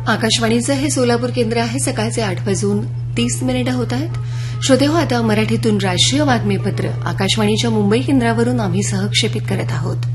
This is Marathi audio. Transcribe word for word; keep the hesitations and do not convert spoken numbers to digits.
आकाशवाणीचं हे सोलापूर केंद्र आहे. सकाळचे आठ वाजून तीस मिनिटं होत आहेत. श्रोते हो, आता मराठीतून राष्ट्रीय बातमीपत्र आकाशवाणीच्या मुंबई केंद्रावरून आम्ही सहक्षेपित करत आहोत.